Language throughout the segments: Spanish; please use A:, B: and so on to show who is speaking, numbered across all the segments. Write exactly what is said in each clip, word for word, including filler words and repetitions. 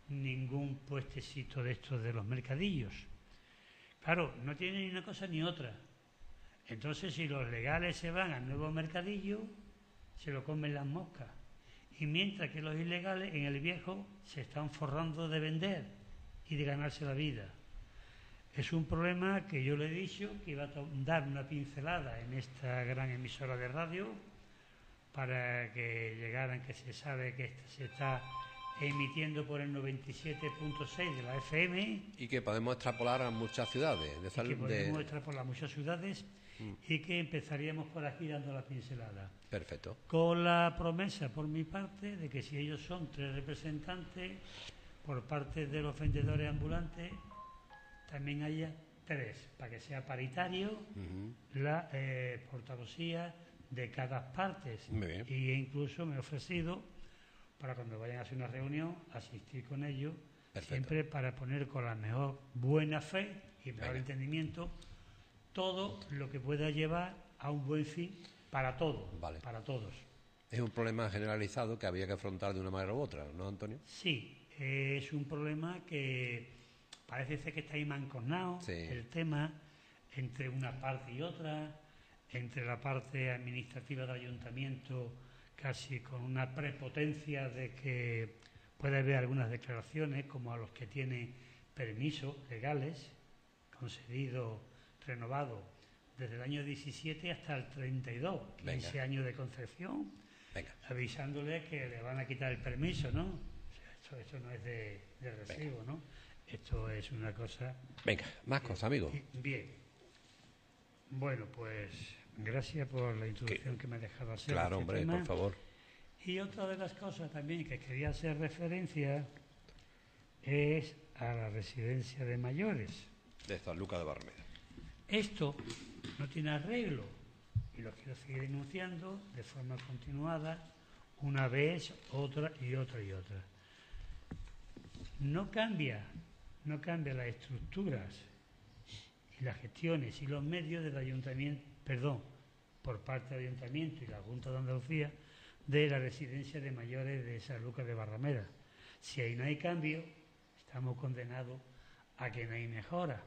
A: ningún puestecito de estos de los mercadillos. Claro, no tienen ni una cosa ni otra. Entonces, si los legales se van al nuevo mercadillo, se lo comen las moscas. Y mientras que los ilegales en el viejo se están forrando de vender y de ganarse la vida. Es un problema que yo le he dicho que iba a dar una pincelada en esta gran emisora de radio para que llegaran, que se sabe que se está emitiendo por el noventa y siete punto seis de la F M.
B: Y que podemos extrapolar a muchas ciudades. De
A: y que podemos
B: de...
A: extrapolar a muchas ciudades mm. y que empezaríamos por aquí dando la pincelada.
B: Perfecto.
A: Con la promesa por mi parte de que si ellos son tres representantes, por parte de los vendedores ambulantes, también haya tres, para que sea paritario uh-huh. la eh, portavocía de cada parte. Y incluso me he ofrecido para cuando vayan a hacer una reunión asistir con ellos. Perfecto. Siempre para poner con la mejor buena fe y mejor Venga. entendimiento todo lo que pueda llevar a un buen fin para todos,
B: vale.
A: para todos.
B: Es un problema generalizado que había que afrontar de una manera u otra, ¿no, Antonio?
A: Sí, es un problema que parece ser que está ahí mancoznado, sí. el tema entre una parte y otra, entre la parte administrativa del ayuntamiento casi con una prepotencia de que puede haber algunas declaraciones como a los que tienen permisos legales concedidos, renovados desde el año diecisiete hasta el treinta y dos, quince Venga. años de concesión, Venga. avisándole que le van a quitar el permiso, ¿no? O sea, esto, esto no es de, de recibo, Venga. ¿no? Esto es una cosa...
B: Venga, más cosas, amigo.
A: Bien. Bueno, pues gracias por la introducción ¿Qué? que me ha dejado hacer.
B: Claro,
A: este
B: hombre,
A: tema.
B: por favor.
A: Y otra de las cosas también que quería hacer referencia es a la residencia de mayores.
B: De San Lucas de Barrameda.
A: Esto no tiene arreglo y lo quiero seguir denunciando de forma continuada, una vez, otra y otra y otra. No cambia, no cambia las estructuras y las gestiones y los medios del ayuntamiento, perdón, por parte del ayuntamiento y la Junta de Andalucía de la residencia de mayores de San Lucas de Barrameda. Si ahí no hay cambio, estamos condenados a que no hay mejora.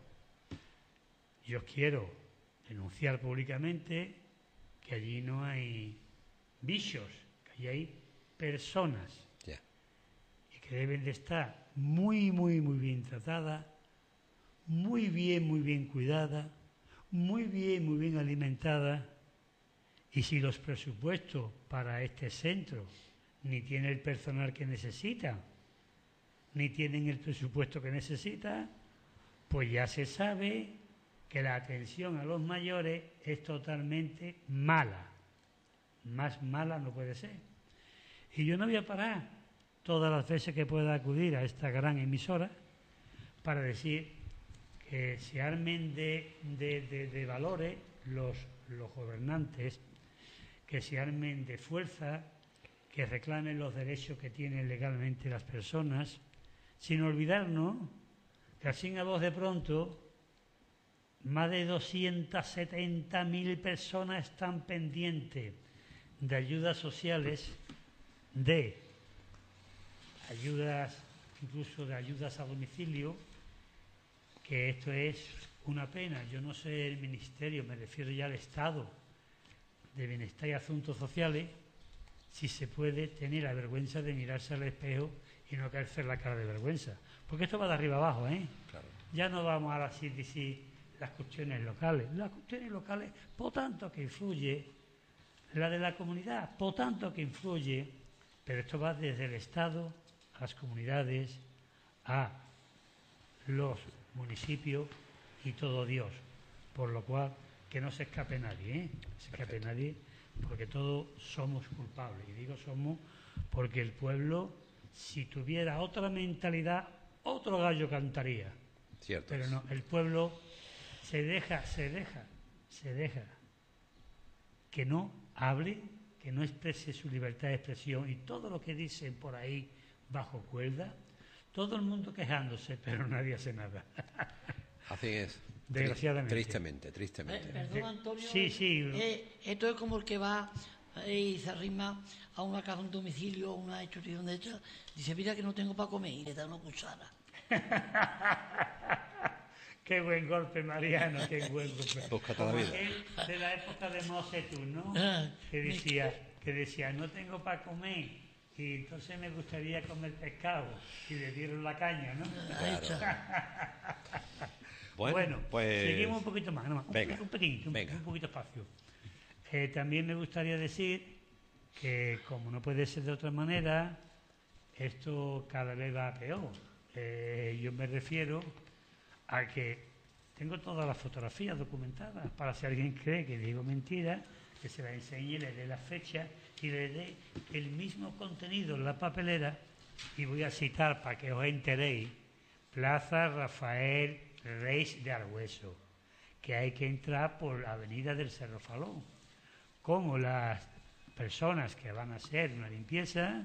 A: Yo quiero denunciar públicamente que allí no hay bichos, que allí hay personas
B: yeah.
A: y que deben de estar muy, muy, muy bien tratadas, muy bien, muy bien cuidadas, muy bien, muy bien alimentadas. Y si los presupuestos para este centro ni tienen el personal que necesitan, ni tienen el presupuesto que necesitan, pues ya se sabe que la atención a los mayores es totalmente mala. Más mala no puede ser. Y yo no voy a parar todas las veces que pueda acudir a esta gran emisora para decir que se armen de, de, de, de valores los, los gobernantes, que se armen de fuerza, que reclamen los derechos que tienen legalmente las personas, sin olvidarnos que así a voz de pronto más de doscientas setenta mil personas están pendientes de ayudas sociales, de ayudas, incluso de ayudas a domicilio, que esto es una pena. Yo no sé el ministerio, me refiero ya al Estado de Bienestar y Asuntos Sociales, si se puede tener la vergüenza de mirarse al espejo y no caerse la cara de vergüenza. Porque esto va de arriba abajo, ¿eh?
B: Claro. Ya
A: no vamos a decir, decir las cuestiones locales. Las cuestiones locales, por tanto que influye, la de la comunidad, por tanto que influye, pero esto va desde el Estado a las comunidades, a los municipios y todo Dios. Por lo cual, que no se escape nadie, ¿eh? No se escape Perfecto. nadie, porque todos somos culpables. Y digo somos porque el pueblo, si tuviera otra mentalidad, otro gallo cantaría.
B: Cierto.
A: Pero no, el pueblo se deja, se deja, se deja que no hable, que no exprese su libertad de expresión y todo lo que dicen por ahí bajo cuerda, todo el mundo quejándose, pero nadie hace nada.
B: Así es.
A: Desgraciadamente.
B: Tristemente, tristemente.
C: Eh, perdón, Antonio.
A: Sí, sí.
C: Eh, esto es como el que va y se arrima a una casa, un domicilio, una hechoría de hecha, dice, mira que no tengo para comer, y le da una cuchara.
A: Qué buen golpe, Mariano, qué buen golpe.
B: Busca toda la vida.
A: Aquel de la época de Mao Zedong, ¿no?
C: Ah,
A: Que decía, que decía, no tengo para comer, y entonces me gustaría comer pescado, y le dieron la caña, ¿no?
C: Hecha.
B: Bueno,
A: Bueno,
B: pues...
A: seguimos un poquito más, no, un,
B: Venga,
A: un pequeñito, un,
B: venga.
A: un poquito espacio. Eh, también me gustaría decir que, como no puede ser de otra manera, esto cada vez va a peor. Eh, yo me refiero a que tengo todas las fotografías documentadas, para si alguien cree que digo mentira, que se las enseñe, le dé la fecha y le dé el mismo contenido en la papelera, y voy a citar para que os enteréis: Plaza Rafael Reis de Argüeso, que hay que entrar por la avenida del Cerro Falón. Como las personas que van a hacer una limpieza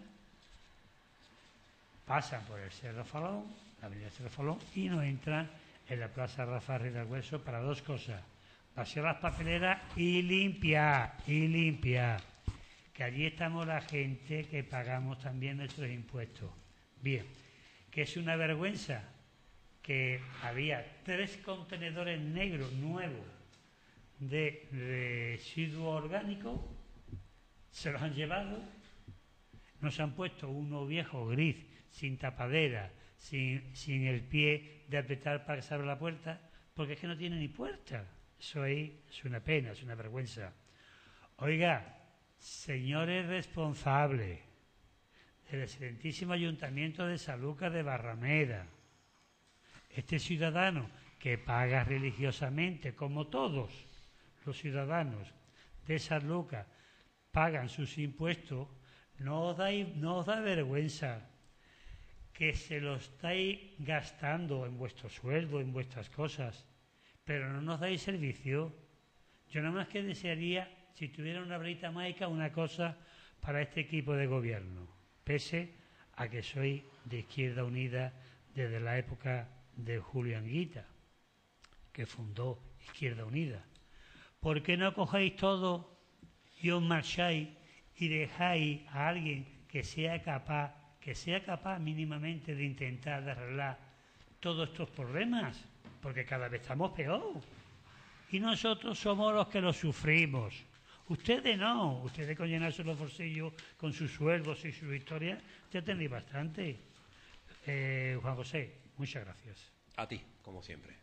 A: pasan por el Cerro Falón, la avenida del Cerro Falón, y no entran en la Plaza Rafael Reis de Argüeso para dos cosas: vaciar las papeleras y limpiar, y limpiar. Que allí estamos la gente que pagamos también nuestros impuestos. Bien, que es una vergüenza que había tres contenedores negros nuevos de residuo orgánico, se los han llevado, nos han puesto uno viejo gris, sin tapadera, sin, sin el pie de apretar para que se abra la puerta, porque es que no tiene ni puerta. Eso ahí es una pena, es una vergüenza. Oiga, señores responsables del excelentísimo Ayuntamiento de Sanlúcar de Barrameda, este ciudadano que paga religiosamente, como todos los ciudadanos de Sanlúcar pagan sus impuestos, no os, dais, no os da vergüenza que se lo estáis gastando en vuestro sueldo, en vuestras cosas, pero no nos dais servicio. Yo nada más que desearía, si tuviera una varita mágica, una cosa para este equipo de gobierno, pese a que soy de Izquierda Unida desde la época de Julio Anguita, que fundó Izquierda Unida. ¿Por qué no cogéis todo y os marcháis y dejáis a alguien que sea capaz, que sea capaz mínimamente de intentar de arreglar todos estos problemas? Porque cada vez estamos peor. Y nosotros somos los que los sufrimos. Ustedes no. Ustedes con llenarse los bolsillos con sus sueldos y sus historias ya tenéis bastante. Eh, Juan José, muchas gracias.
B: A ti, como siempre.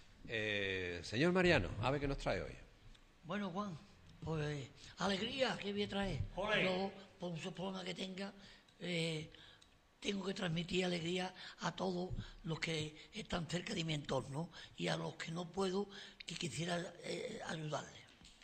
B: Eh, señor Mariano, a ver qué nos trae hoy.
C: Bueno, Juan, pues alegría que voy a traer.
A: Olé.
C: Yo, por muchos problemas que tenga, eh, tengo que transmitir alegría a todos los que están cerca de mi entorno y a los que no puedo, que quisiera eh, ayudarles.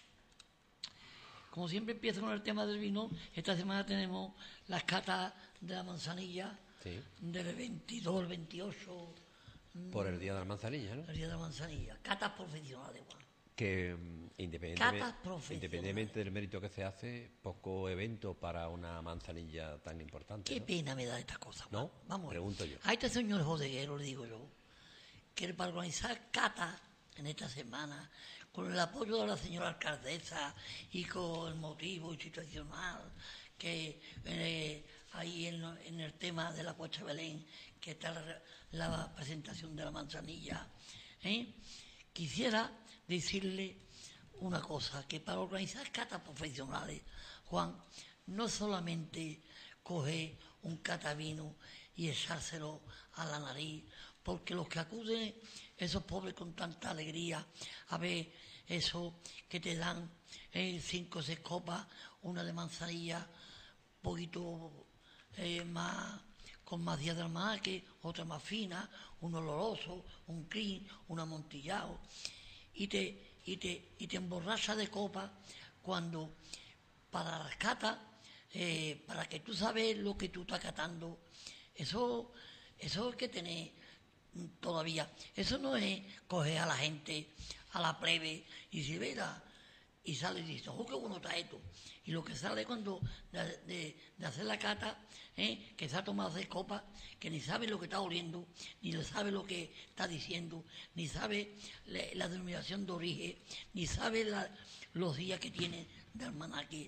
C: Como siempre empiezo con el tema del vino, esta semana tenemos las catas de la manzanilla,
B: Sí.
C: del veintidós al veintiocho.
B: Por el día de la manzanilla, ¿no?
C: El día de la manzanilla. Catas profesionales, Juan.
B: Que mm, independientemente,
C: Catas profesionales.
B: independientemente del mérito que se hace, poco evento para una manzanilla tan importante.
C: Qué
B: ¿no?
C: pena me da esta cosa, Juan.
B: ¿No?
C: Vamos.
B: Pregunto yo.
C: A este señor bodeguero le digo yo que para organizar catas en esta semana, con el apoyo de la señora alcaldesa y con el motivo institucional que eh, ahí en, en el tema de la Puesta de Belén, que está la, la presentación de la manzanilla, ¿eh? Quisiera decirle una cosa, que para organizar catas profesionales, Juan, no solamente coger un catavino y echárselo a la nariz, porque los que acuden, esos pobres con tanta alegría, a ver eso que te dan eh, cinco o seis copas, una de manzanilla, poquito eh, más, con más días de almanaque, otra más fina, un oloroso, un clean, un amontillado, y te, y te, y te emborracha de copa cuando para las catas, eh, para que tú sabes lo que tú estás catando, eso, eso hay que tener todavía. Eso no es coger a la gente, a la plebe, y si verá, y sale y dice, oh, qué bueno está esto. Y lo que sale cuando de, de, de hacer la cata, ¿eh? Que se ha tomado seis copas, que ni sabe lo que está oliendo, ni le sabe lo que está diciendo, ni sabe la, la denominación de origen, ni sabe la, los días que tiene de almanaque.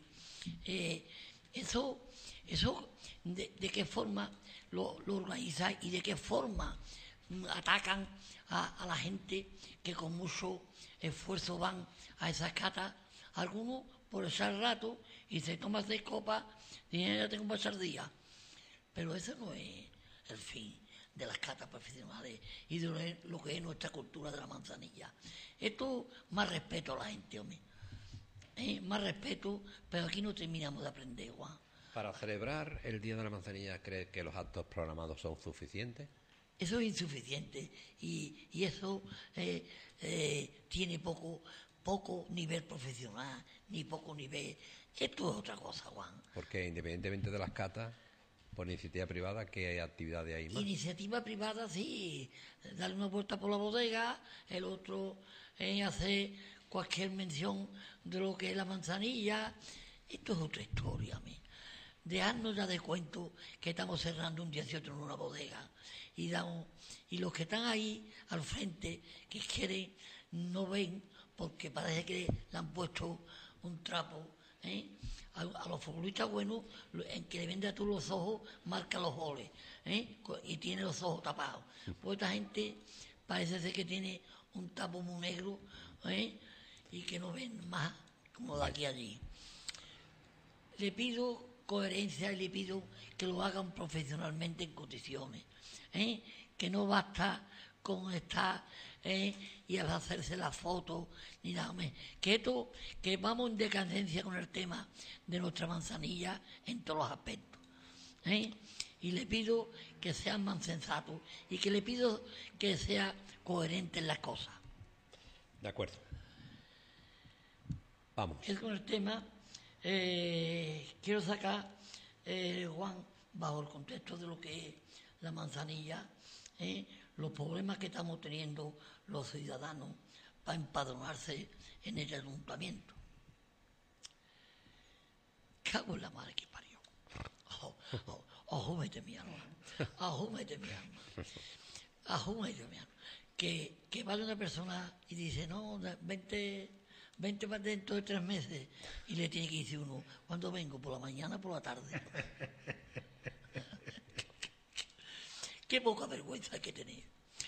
C: Eh, eso, eso de, de qué forma lo, lo organizan y de qué forma mm, atacan a, a la gente que con mucho esfuerzo van a esas catas, algunos por echar rato y se toman seis copas y ya tengo que pasar día. Pero eso no es el fin de las catas profesionales y de lo que es nuestra cultura de la manzanilla. Esto más respeto a la gente, hombre. ¿Eh? Más respeto, pero aquí no terminamos de aprender, Juan.
B: Para celebrar el Día de la Manzanilla, ¿crees que los actos programados son suficientes?
C: Eso es insuficiente y, y eso eh, eh, tiene poco, poco nivel profesional, ni poco nivel. Esto es otra cosa, Juan.
B: Porque independientemente de las catas, por iniciativa privada, ¿qué hay actividades ahí más?
C: Iniciativa privada, sí, darle una vuelta por la bodega, el otro eh, hacer cualquier mención de lo que es la manzanilla. Esto es otra historia, mí. Dejarnos ya de cuento que estamos cerrando un dieciocho en una bodega y, damos, y los que están ahí al frente, que quieren, no ven porque parece que le han puesto un trapo, ¿eh? A, a los futbolistas buenos, en que le vende a todos los ojos, marca los goles, ¿eh? Y tiene los ojos tapados. Pues esta gente parece ser que tiene un tapo muy negro, ¿eh? Y que no ven más como de aquí a allí. Le pido coherencia y le pido que lo hagan profesionalmente en condiciones, ¿eh? Que no basta con estar ¿eh? y hacerse la foto ni nada más. Que esto, que vamos en decadencia con el tema de nuestra manzanilla en todos los aspectos, ¿eh? Y le pido que sean más sensatos y que le pido que sea coherente en las cosas.
B: De acuerdo. Vamos.
C: Es con el tema, eh, quiero sacar, eh, Juan, bajo el contexto de lo que es la manzanilla, eh, los problemas que estamos teniendo los ciudadanos para empadronarse en el ayuntamiento. Cago en la madre que parió. Ojo, ojo, ojo, mete mi alma. Ojo, mete mi alma. Ojo, mete mi alma. Que, que vale una persona y dice, no, vente, vente para dentro de tres meses. Y le tiene que decir uno, ¿cuándo vengo? ¿Por la mañana o por la tarde? Qué poca vergüenza hay que tener.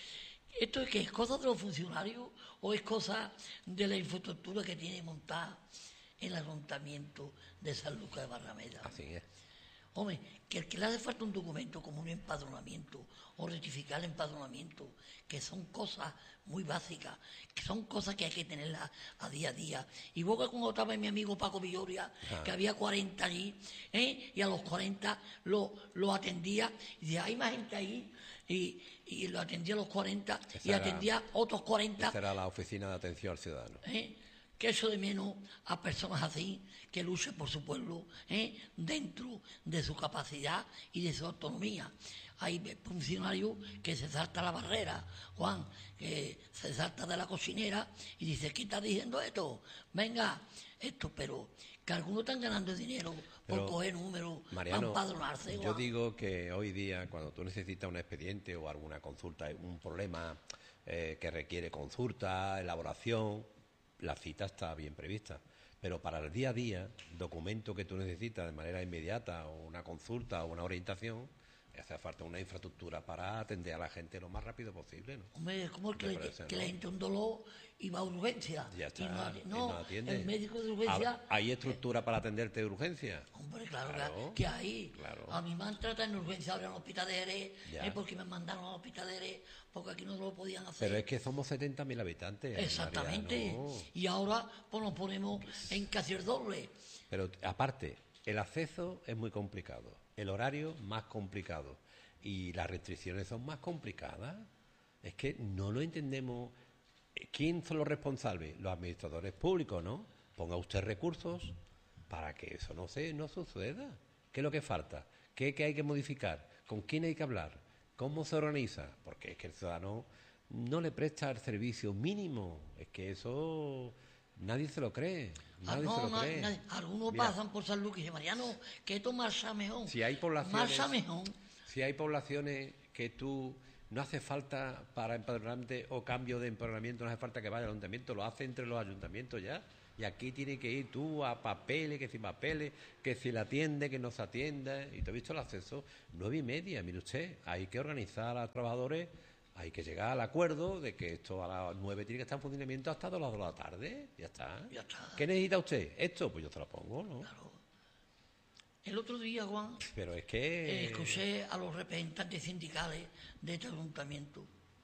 C: ¿Esto es que es cosa de los funcionarios o es cosa de la infraestructura que tiene montada el ayuntamiento de San Lucas de Barrameda?
B: Así es.
C: Hombre, que el que le hace falta un documento como un empadronamiento o rectificar el empadronamiento, que son cosas muy básicas, que son cosas que hay que tenerlas a día a día. Y vos que cuando estaba mi amigo Paco Villoria, ah. que había cuarenta allí, ¿eh? Y a los cuarenta lo, lo atendía, y decía, hay más gente ahí, y, y lo atendía a los cuarenta, esa y atendía a otros cuarenta.
B: Esa era la oficina de atención al ciudadano.
C: ¿Eh? Que eso de menos a personas así, que luchen por su pueblo, ¿eh? Dentro de su capacidad y de su autonomía. Hay funcionarios que se salta la barrera, Juan, que se salta de la cocinera y dice, ¿qué está diciendo esto? Venga, esto, pero que algunos están ganando dinero por pero, coger números,
B: Mariano,
C: para empadronarse.
B: Yo Juan. digo que hoy día, cuando tú necesitas un expediente o alguna consulta, un problema eh, que requiere consulta, elaboración, la cita está bien prevista, pero para el día a día, documento que tú necesitas de manera inmediata o una consulta o una orientación, hace falta una infraestructura para atender a la gente lo más rápido posible, ¿no?
C: Hombre, es como el que, le, que ¿no? le entra un dolor y va a urgencia.
B: Ya está,
C: y no,
B: y
C: no,
B: no atiende.
C: El médico de urgencia...
B: ¿Hay estructura eh, para atenderte de urgencia?
C: Hombre, claro, claro que hay.
B: Claro.
C: A mí me han tratado en urgencia ahora en el hospital de Jerez, eh, porque me mandaron al hospital de Jerez, porque aquí no lo podían hacer.
B: Pero es que somos setenta mil habitantes.
C: Exactamente.
B: Mariano.
C: Y ahora pues nos ponemos en casi el doble.
B: Pero aparte, el acceso es muy complicado, el horario más complicado. Y las restricciones son más complicadas. Es que no lo entendemos. ¿Quién son los responsables? Los administradores públicos, ¿no? Ponga usted recursos para que eso no se no suceda. ¿Qué es lo que falta? ¿Qué, qué hay que modificar? ¿Con quién hay que hablar? ¿Cómo se organiza? Porque es que el ciudadano no le presta el servicio mínimo. Es que eso nadie se lo cree. Nadie
C: ah, no,
B: se lo
C: no,
B: cree.
C: Nadie. Algunos
B: Mira,
C: pasan por San Lucas y dicen, Mariano, que esto marcha mejor.
B: Si hay poblaciones...
C: Marcha mejor.
B: Si hay poblaciones que tú no hace falta para empadronarte o cambio de empadronamiento, no hace falta que vaya al ayuntamiento, lo hace entre los ayuntamientos ya. y aquí tiene que ir tú a papeles, que si papeles, que si la atiende, que no se atienda. Y te he visto el acceso, nueve y media, mire usted, hay que organizar a los trabajadores, hay que llegar al acuerdo de que esto a las nueve tiene que estar en funcionamiento hasta las dos de la tarde, ya está.
C: Ya está.
B: ¿Qué necesita usted? Esto, pues yo se lo pongo, ¿no?
C: Claro. El otro día, Juan,
B: Pero es
C: eh,
B: que...
C: escuché a los representantes sindicales de este ayuntamiento.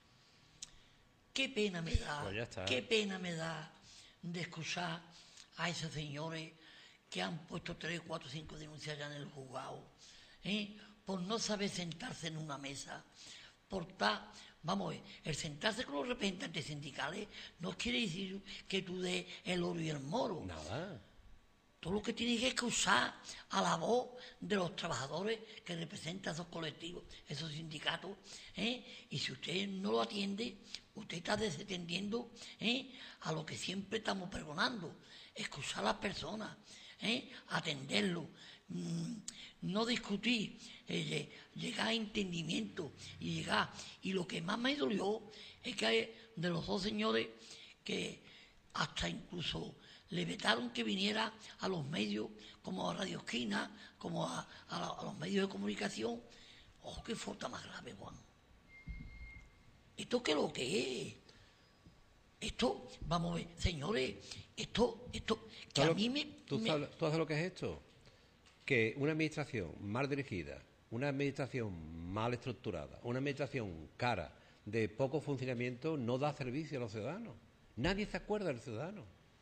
C: Qué pena me da,
B: Pues ya está.
C: qué pena me da de escuchar a esos señores que han puesto tres, cuatro, cinco denuncias ya en el juzgado, ¿eh? Por no saber sentarse en una mesa, por estar, vamos a ver, el sentarse con los representantes sindicales no quiere decir que tú des el oro y el moro.
B: Nada.
C: Todo lo que tiene que es que usar a la voz de los trabajadores que representan esos colectivos, esos sindicatos, ¿eh? Y si usted no lo atiende, usted está desatendiendo, ¿eh? a lo que siempre estamos pregonando, escuchar a las personas, ¿eh? Atenderlo, mmm, no discutir, eh, llegar a entendimiento y llegar. Y lo que más me dolió es que hay de los dos señores que hasta incluso le vetaron que viniera a los medios, como a Radio Esquina, como a, a, la, a los medios de comunicación. ¡Oh, qué falta más grave, Juan! ¿Esto qué es lo que es? Esto, vamos a ver, señores, esto, esto, que a mí me...
B: ¿Tú,
C: me...
B: sabes, ¿Tú sabes lo que es esto? Que una administración mal dirigida, una administración mal estructurada, una administración cara, de poco funcionamiento, no da servicio a los ciudadanos. Nadie se acuerda del ciudadano.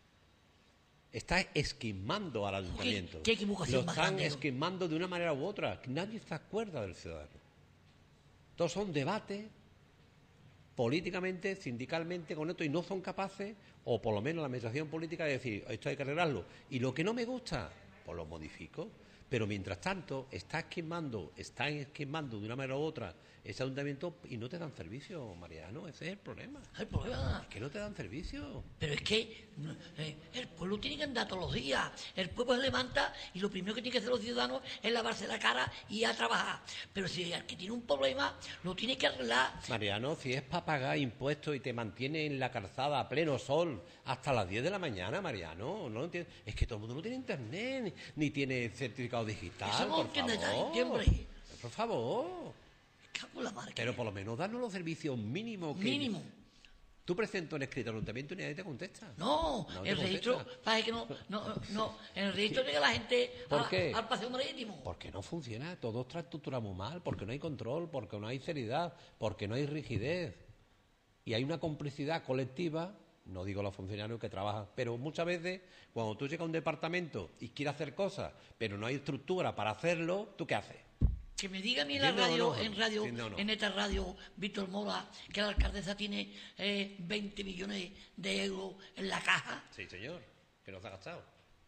B: Está esquimando al ayuntamiento.
C: ¿Qué, qué equivocación
B: Lo
C: más
B: están
C: grande?
B: esquimando de una manera u otra. Nadie se acuerda del ciudadano. Todos son debates políticamente, sindicalmente, con esto, y no son capaces, o por lo menos la administración política, de decir, esto hay que arreglarlo. Y lo que no me gusta, pues lo modifico. Pero mientras tanto, está esquimando, están esquimando de una manera u otra ese ayuntamiento y no te dan servicio, Mariano. Ese es el problema.
C: El problema...
B: Es que no te dan servicio.
C: Pero es que eh, el pueblo tiene que andar todos los días. El pueblo se levanta y lo primero que tienen que hacer los ciudadanos es lavarse la cara y ir a trabajar. Pero si el que tiene un problema lo tiene que arreglar.
B: Mariano, si es para pagar impuestos y te mantiene en la calzada a pleno sol hasta las diez de la mañana, Mariano, no lo entiendes. Es que todo el mundo no tiene internet, ni tiene certificado digital.
C: Eso no
B: por
C: entiende
B: favor.
C: nadie, hombre.
B: Por favor.
C: Cago en la mar que-
B: Pero por lo menos darnos los servicios mínimos que...
C: Mínimo.
B: Tú presentas un escrito al ayuntamiento y nadie te contesta.
C: No,
B: No te
C: el registro,
B: contesta.
C: parece que no, no, no, en el registro llega la gente
B: ¿Por
C: a-
B: qué?
C: al paseo marítimo.
B: Porque no funciona, todo está estructurado muy mal, porque no hay control, porque no hay seriedad, porque no hay rigidez. Y hay una complicidad colectiva, no digo los funcionarios que trabajan, pero muchas veces cuando tú llegas a un departamento y quieres hacer cosas, pero no hay estructura para hacerlo, ¿tú qué haces?
C: Que me diga a mí en la
B: ¿Entiendes o
C: radio,
B: no?
C: en radio,
B: ¿Entiendes o no?
C: en esta radio, Víctor Mora, que la alcaldesa tiene eh, veinte millones de euros en la caja.
B: Sí, señor, que nos ha gastado.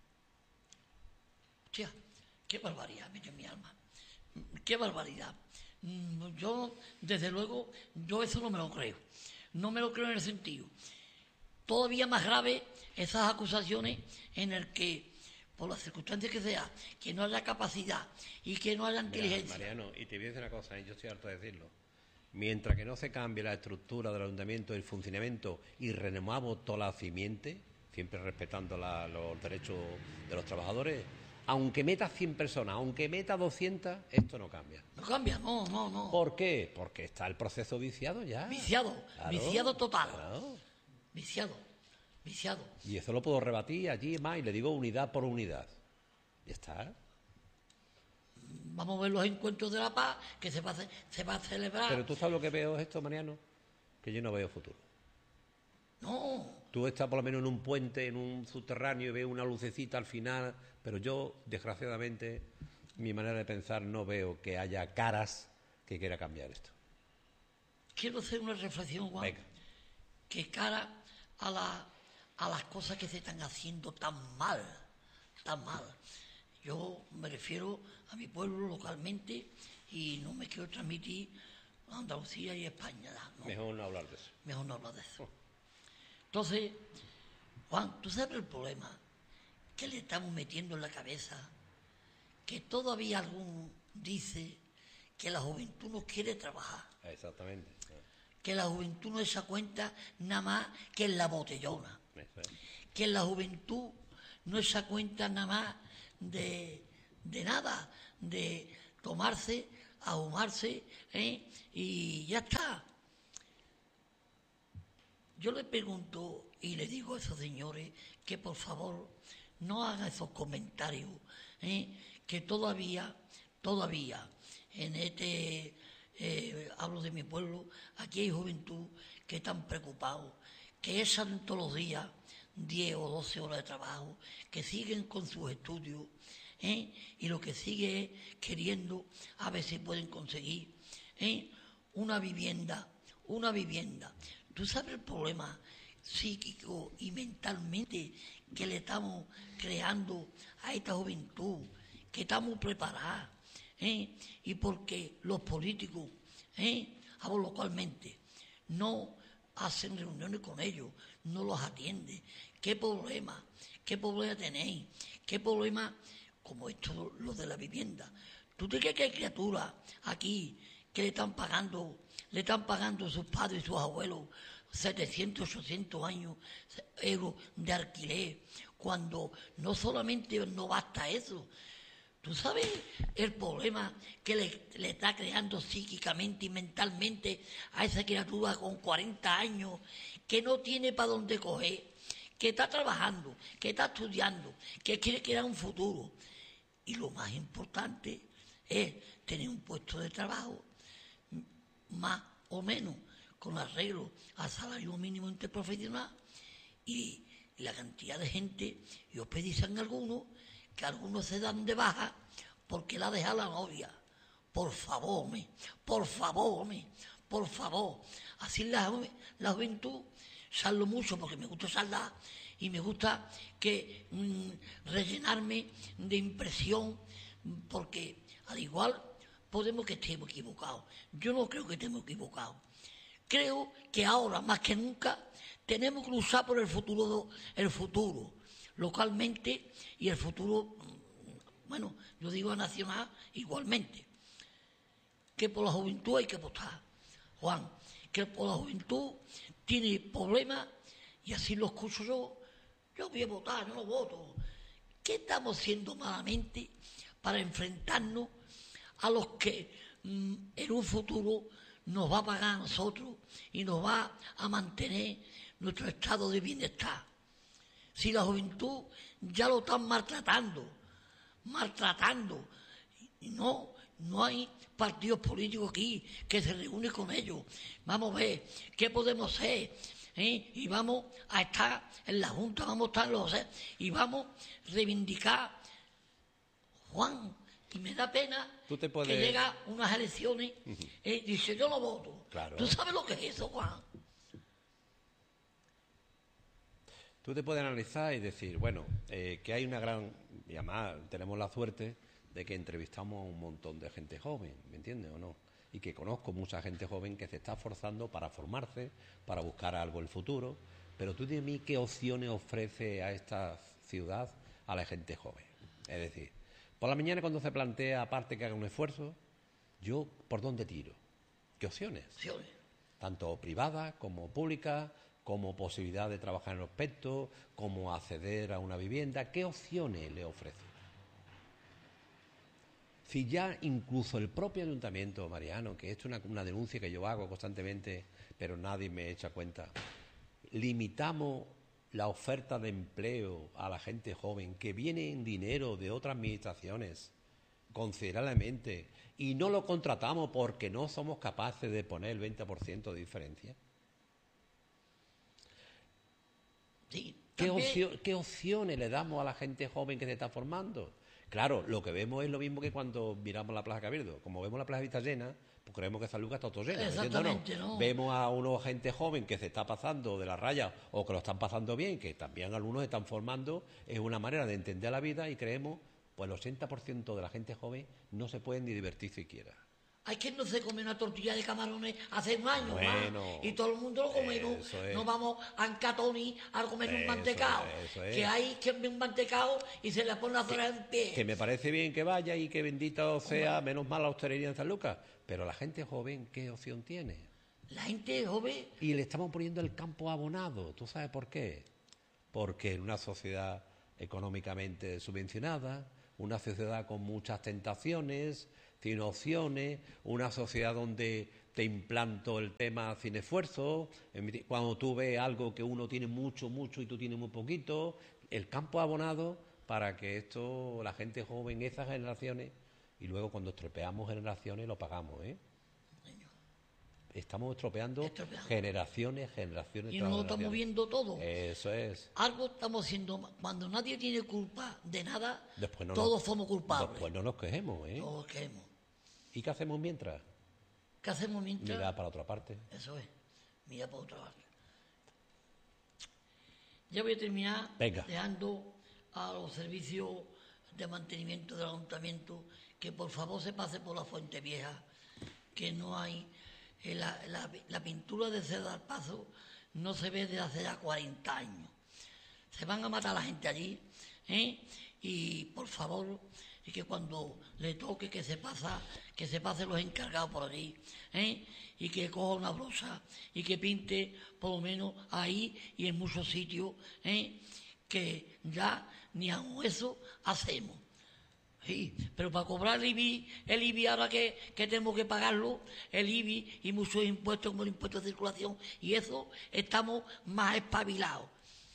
C: Hostia, qué barbaridad, mete en mi alma. Qué barbaridad. Mm, Yo, desde luego, yo eso no me lo creo. No me lo creo en el sentido. Todavía más grave esas acusaciones en el que, por las circunstancias que sea, que no haya capacidad y que no haya
B: Mira,
C: inteligencia.
B: Mariano, y te voy a decir una cosa, y yo estoy harto de decirlo. Mientras que no se cambie la estructura del ayuntamiento, el funcionamiento y renovamos toda la simiente, siempre respetando la- los derechos de los trabajadores, aunque meta cien personas, aunque meta doscientas, esto no cambia.
C: No cambia, no, no, no.
B: ¿Por qué? Porque está el proceso viciado ya.
C: Viciado,
B: Claro,
C: viciado total.
B: claro.
C: Viciado, viciado.
B: Y eso lo puedo rebatir allí más y le digo unidad por unidad. Ya está.
C: Vamos a ver los encuentros de la paz que se va a, ce- se va a celebrar.
B: Pero tú sabes lo que veo esto, Mariano, que yo no veo futuro.
C: No,
B: Tú estás por lo menos en un puente, en un subterráneo y ves una lucecita al final, pero yo, desgraciadamente, mi manera de pensar no veo que haya caras que quiera cambiar esto.
C: quiero hacer una reflexión, Juan,
B: Venga.
C: que cara a, la, a las cosas que se están haciendo tan mal, tan mal. Yo me refiero a mi pueblo localmente y no me quiero transmitir a Andalucía y España. No,
B: Mejor no hablar de eso.
C: mejor no hablar de eso. Entonces, Juan, ¿tú sabes el problema? ¿Qué le estamos metiendo en la cabeza? Que todavía algún dice que la juventud no quiere trabajar,
B: Exactamente.
C: que la juventud no se da cuenta nada más que en la botellona.
B: Eso es.
C: Que la juventud no se cuenta nada más de, de nada, de tomarse, ahumarse, ¿eh? Y ya está. Yo le pregunto y le digo a esos señores que por favor no hagan esos comentarios, ¿eh? Que todavía, todavía, en este, eh, hablo de mi pueblo, aquí hay juventud que están preocupados, que echan todos los días diez o doce horas de trabajo, que siguen con sus estudios, ¿eh? Y lo que sigue es queriendo a ver si pueden conseguir, ¿eh? una vivienda, una vivienda. ¿Tú sabes el problema psíquico y mentalmente que le estamos creando a esta juventud, que estamos preparadas, ¿eh? Y porque los políticos, ¿eh? hablo localmente, no hacen reuniones con ellos, no los atienden? ¿Qué problema? ¿Qué problema tenéis? ¿Qué problema? Como esto, lo de la vivienda. ¿Tú te crees que hay criaturas aquí que le están pagando, le están pagando sus padres y sus abuelos setecientos, ochocientos años, euros de alquiler, cuando no solamente no basta eso? ¿Tú sabes el problema que le, le está creando psíquicamente y mentalmente a esa criatura con cuarenta años, que no tiene para dónde coger, que está trabajando, que está estudiando, que quiere crear un futuro? Y lo más importante es tener un puesto de trabajo más o menos con arreglo al salario mínimo interprofesional, y la cantidad de gente, y os pedicen algunos, que algunos se dan de baja porque la deja la novia. Por favor, me, por favor, me, por favor. Así la, la juventud, salgo mucho porque me gusta saldar y me gusta que mmm, rellenarme de impresión, porque al igual podemos que estemos equivocados. Yo no creo que estemos equivocados. Creo que ahora, más que nunca, tenemos que luchar por el futuro, el futuro localmente y el futuro, bueno, yo digo nacional igualmente. Que por la juventud hay que votar, Juan, que por la juventud tiene problemas, y así lo escucho yo. Yo voy a votar, yo no voto. ¿Qué estamos haciendo malamente para enfrentarnos a los que mmm, en un futuro nos va a pagar a nosotros y nos va a mantener nuestro estado de bienestar? Si la juventud ya lo están maltratando, maltratando, y no, no hay partidos políticos aquí que se reúnen con ellos. Vamos a ver qué podemos hacer, ¿eh? Y vamos a estar en la Junta, vamos a estar en los... y vamos a reivindicar, Juan. Y me da pena
B: Tú te puedes...
C: que llega unas elecciones y uh-huh. eh, dice, yo no voto.
B: Claro.
C: ¿Tú sabes lo que es eso, Juan?
B: Tú te puedes analizar y decir, bueno, eh, que hay una gran... Y además tenemos la suerte de que entrevistamos a un montón de gente joven, ¿me entiendes o no? Y que conozco mucha gente joven que se está esforzando para formarse, para buscar algo en el futuro. Pero tú dime a mí qué opciones ofrece a esta ciudad a la gente joven. Es decir, por la mañana cuando se plantea, aparte que haga un esfuerzo, yo, ¿por dónde tiro? ¿Qué opciones?
C: Opciones.
B: Tanto privadas como públicas, como posibilidad de trabajar en los aspectos, como acceder a una vivienda. ¿Qué opciones le ofrece? Si ya incluso el propio ayuntamiento, Mariano, que esto es una, una denuncia que yo hago constantemente, pero nadie me echa cuenta, limitamos la oferta de empleo a la gente joven que viene en dinero de otras administraciones considerablemente y no lo contratamos porque no somos capaces de poner el veinte por ciento de diferencia.
C: Sí,
B: ¿Qué, opcio- ¿Qué opciones le damos a la gente joven que se está formando? Claro, lo que vemos es lo mismo que cuando miramos la Plaza Cabildo. Como vemos la Plaza Vista llena, pues creemos que San Lucas está todo lleno.
C: Exactamente, ¿no?
B: Vemos a una gente joven que se está pasando de la raya o que lo están pasando bien, que también algunos se están formando, es una manera de entender la vida y creemos, pues el ochenta por ciento de la gente joven no se puede ni divertir siquiera.
C: Hay quien no se come una tortilla de camarones hace un año,
B: Bueno,
C: más, y todo el mundo lo comemos.
B: es.
C: No vamos a Ancatoni a comer un
B: Eso
C: mantecao.
B: es, eso es.
C: Que hay que comer un mantecao y se le pone la zona en pie.
B: Que me parece bien que vaya y que bendito sea, menos mal la hostelería en San Lucas. Pero la gente joven, ¿qué opción tiene?
C: La gente joven...
B: Y le estamos poniendo el campo abonado. ¿Tú sabes por qué? porque en una sociedad económicamente subvencionada, una sociedad con muchas tentaciones, sin opciones, una sociedad donde te implanto el tema sin esfuerzo, cuando tú ves algo que uno tiene mucho, mucho y tú tienes muy poquito, el campo abonado para que esto, la gente joven, esas generaciones, y luego cuando estropeamos generaciones lo pagamos, ¿eh? Estamos estropeando,
C: Estropeando.
B: generaciones, generaciones.
C: Y
B: tras
C: nos lo estamos
B: generaciones.
C: viendo todo.
B: Eso es.
C: Algo estamos haciendo mal. Cuando nadie tiene culpa de nada,
B: Después no
C: todos
B: nos,
C: somos culpables.
B: Después no nos quejemos, ¿eh?
C: Todos queremos.
B: ¿Y qué hacemos mientras?
C: ¿Qué hacemos mientras?
B: Mirar para otra parte.
C: Eso es, mira por otra parte. Ya voy a terminar
B: Venga.
C: dejando a los servicios de mantenimiento del ayuntamiento que por favor se pase por la Fuente Vieja, que no hay, eh, la, la, la pintura de Cedar Paso no se ve desde hace ya cuarenta años. Se van a matar a la gente allí, ¿eh? Y por favor, y que cuando le toque que se pasa, que se pasen los encargados por allí, ¿eh? Y que coja una brocha y que pinte por lo menos ahí y en muchos sitios, ¿eh? Que ya ni aun eso hacemos. Sí, pero para cobrar el I B I, el I B I ahora que, que tenemos que pagarlo, el I B I y muchos impuestos como el impuesto de circulación, y eso estamos más espabilados.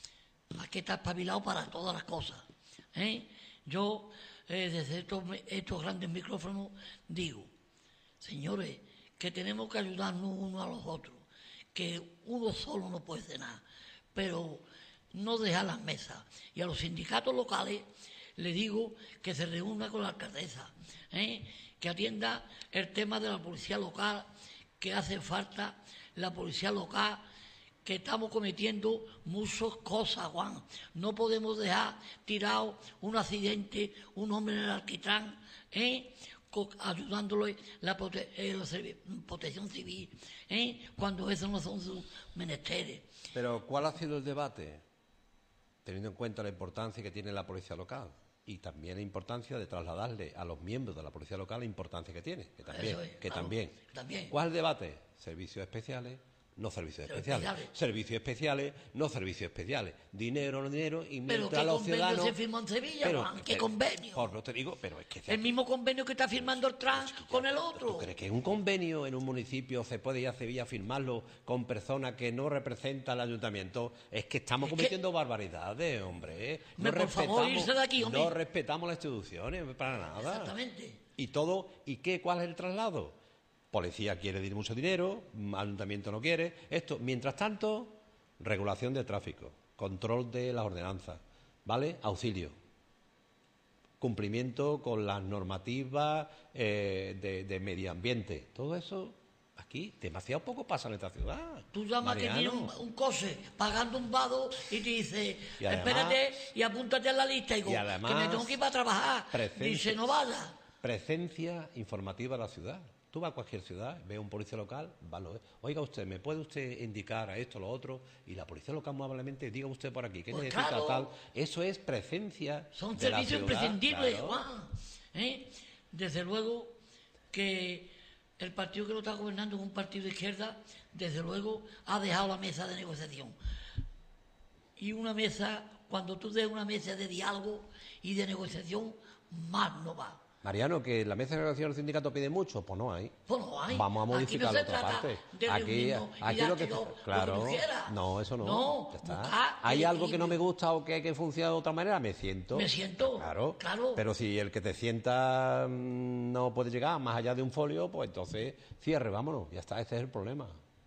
C: Hay que estar espabilados para todas las cosas, ¿eh? Yo, eh, desde estos, estos grandes micrófonos, digo, señores, que tenemos que ayudarnos unos a los otros, que uno solo no puede hacer nada, pero no dejar las mesas. Y a los sindicatos locales le digo que se reúna con la alcaldesa, ¿eh? Que atienda el tema de la policía local, que hace falta la policía local, que estamos cometiendo muchas cosas, Juan. No podemos dejar tirado un accidente, un hombre en el alquitrán, ¿eh? ayudándole la prote eh, la protección civil, ¿eh? Cuando esos no son sus menesteres.
B: Pero ¿cuál ha sido el debate? Teniendo en cuenta la importancia que tiene la policía local y también la importancia de trasladarle a los miembros de la policía local la importancia que tiene, que también,
C: Eso es,
B: que
C: claro,
B: también.
C: también.
B: ¿Cuál es el debate? Servicios especiales, no servicios
C: Pero
B: especiales.
C: especiales.
B: Servicios especiales, no servicios especiales. Dinero, no dinero, y
C: Pero
B: mientras
C: ¿qué
B: los
C: convenio
B: ciudadanos...
C: se firmó en Sevilla,
B: Pero,
C: Juan? ¿Qué
B: pero,
C: convenio?
B: Por no te digo, pero es que...
C: El mismo convenio que está firmando el Trans con el
B: ¿Tú
C: otro.
B: crees que un convenio en un municipio se puede ir a Sevilla a firmarlo con personas que no representan al ayuntamiento? Es que estamos
C: Es que-
B: cometiendo barbaridades, hombre. ¿eh? No
C: Hombre, por favor,
B: respetamos-
C: irse de aquí, hombre.
B: No respetamos las instituciones, para nada.
C: Exactamente.
B: Y todo, ¿y qué? ¿Cuál es el traslado? Policía quiere dir mucho dinero, ayuntamiento no quiere. Esto, mientras tanto, regulación de tráfico, control de las ordenanzas, ¿vale? Auxilio. Cumplimiento con las normativas eh, de, de medio ambiente. Todo eso, aquí, demasiado poco pasa en esta ciudad.
C: Tú llamas que tiene
B: Mariano.
C: un, un coche pagando un vado y te dice,
B: Y además-
C: espérate y apúntate en la lista. Y digo,
B: Y además-
C: que me tengo que ir para trabajar.
B: Presencia-
C: Dice, no vaya.
B: Presencia informativa de la ciudad. Tú vas a cualquier ciudad, ves un policía local, va, lo- oiga usted, ¿me puede usted indicar a esto, lo otro? Y la policía local muy amablemente, diga usted por aquí, ¿qué
C: Pues
B: necesita
C: claro.
B: tal? Eso es presencia
C: Son
B: de la
C: servicios
B: ciudad,
C: imprescindibles,
B: claro.
C: Juan. ¿Eh? Desde luego que el partido que lo está gobernando es un partido de izquierda, desde luego ha dejado la mesa de negociación. Y una mesa, cuando tú des una mesa de diálogo y de negociación, más no va.
B: Mariano, que la mesa de negociación del sindicato pide mucho, pues no hay.
C: Pues no hay.
B: Vamos a modificar
C: Aquí no
B: la
C: se
B: otra
C: trata
B: parte.
C: de
B: Aquí,
C: reunirnos y
B: aquí
C: darte
B: lo que,
C: lo- lo que
B: claro,
C: tú quieras.
B: no, eso no.
C: No,
B: ya está.
C: buscar
B: Hay
C: el
B: algo que no me
C: equilibrio.
B: gusta o que hay que funcionar de otra manera, me siento.
C: Me siento,
B: Claro,
C: claro.
B: Pero si el que te sienta mm, no puede llegar más allá de un folio, pues entonces cierre, vámonos, ya está, ese es el problema.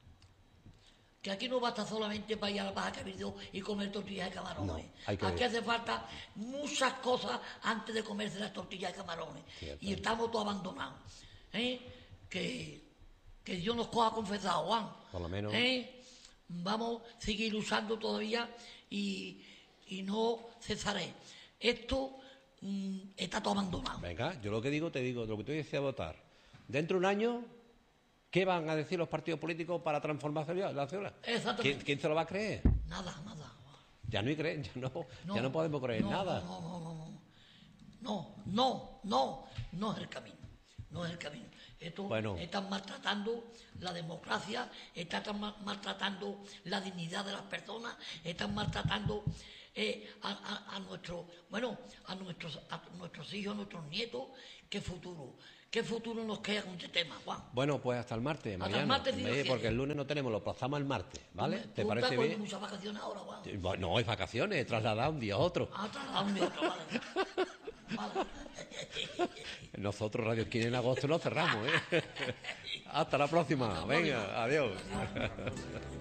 C: Que aquí no basta solamente para ir a la Baja Cabildo y comer tortillas de camarones.
B: No, hay que-
C: Aquí hace falta muchas cosas antes de comerse las tortillas de camarones.
B: Cierto.
C: Y estamos todos abandonados. ¿Eh? Que, que Dios nos coja confesado, Juan.
B: Por lo menos.
C: ¿Eh? Vamos a seguir luchando todavía y, y no cesaré. Esto mm, está todo abandonado.
B: Venga, yo lo que digo, te digo, lo que tú dices a votar. Dentro de un año, ¿qué van a decir los partidos políticos para transformar la ciudad?
C: Exactamente.
B: ¿Quién, quién se lo va a creer?
C: Nada, nada.
B: Ya no hay creer, ya no, ya no podemos creer
C: no,
B: nada.
C: No, no, no, no. No, no, no, no es el camino. No es el camino. Esto
B: Bueno.
C: están maltratando la democracia, están ma- maltratando la dignidad de las personas, están maltratando eh, a, a, a nuestro, bueno, a nuestros, a nuestros hijos, a nuestros nietos, qué futuro, qué futuro nos queda con este tema, Juan.
B: Bueno, pues hasta el martes,
C: Hasta
B: Mariano.
C: el martes, si Dios
B: Eh, porque
C: quiere.
B: el lunes no tenemos, lo plazamos el martes, ¿vale?
C: Tú-
B: ¿Te
C: tú
B: parece
C: estás con
B: bien?
C: muchas vacaciones ahora, Juan.
B: Eh, bueno, No, es vacaciones, he trasladado un día a otro.
C: Ah, trasladado un día a otro, vale. Vale.
B: Nosotros Radio Esquina en agosto lo cerramos, ¿eh? Hasta la próxima. Venga, adiós.
C: Adiós.